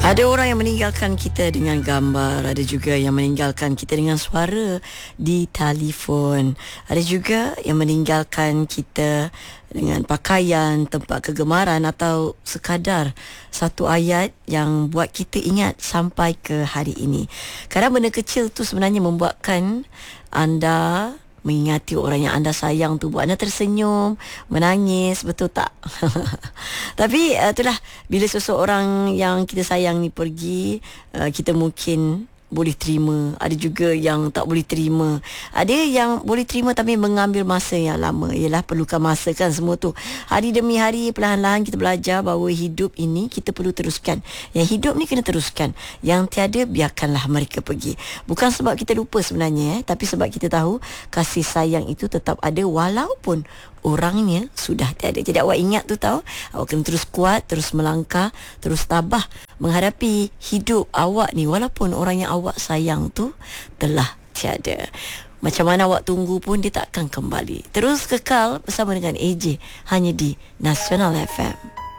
Ada orang yang meninggalkan kita dengan gambar, ada juga yang meninggalkan kita dengan suara di telefon, ada juga yang meninggalkan kita dengan pakaian, tempat kegemaran atau sekadar satu ayat yang buat kita ingat sampai ke hari ini. Kadang benda kecil tu sebenarnya membuatkan anda mengingati orang yang anda sayang tu, buat anda tersenyum, menangis, betul tak? Tapi itulah, bila seseorang yang kita sayang ni pergi, kita mungkin boleh terima, ada juga yang tak boleh terima. Ada yang boleh terima tapi mengambil masa yang lama. Ialah perlukan masa kan semua tu. Hari demi hari, perlahan-lahan kita belajar bahawa hidup ini kita perlu teruskan. Yang hidup ni kena teruskan. Yang tiada, biarkanlah mereka pergi. Bukan sebab kita lupa sebenarnya, tapi sebab kita tahu kasih sayang itu tetap ada walaupun orangnya sudah tiada. Jadi awak ingat tu tahu, awak kena terus kuat, terus melangkah, terus tabah menghadapi hidup awak ni walaupun orang yang awak sayang tu telah tiada. Macam mana awak tunggu pun dia tak akan kembali. Terus kekal bersama dengan AJ hanya di Nasional FM.